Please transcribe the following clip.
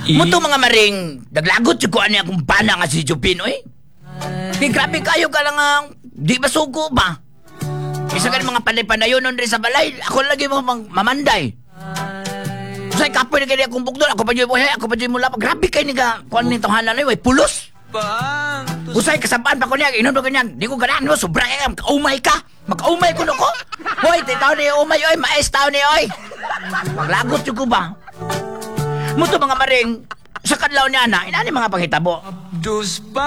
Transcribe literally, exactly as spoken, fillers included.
Muto mga maring, naglagot yung kuha niya kung pana nga si Jupin, oy. Kaya grabe kayo ka lang ang, di ba suko ba? Isa ka mga panay-panayonon rin sa balay, ako lagi mo mang mamanday. Say kapoy na kaya akong bukdol, ako pa dyan mo, hey, ako pa dyan mo lapag. Grabe kayo ni ka, kuha niya tahanan na yun, pulos. Usay kasabaan pa ko niya, inundo ka niya, di ko ganaan mo, sobra ka, makaumay ka. Makaumay ko na ko. Hoy, titaw niya umay, oy, maes tao niya, oy. Maglagot yung ko ba? Muto mga maring, sa kadlaw niya na, inani mga panghitabo.